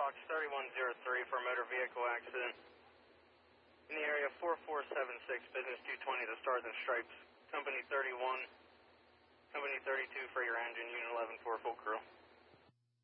Fox 3103 for a motor vehicle accident. In the area 4476, business 220, the Stars and Stripes. Company 31.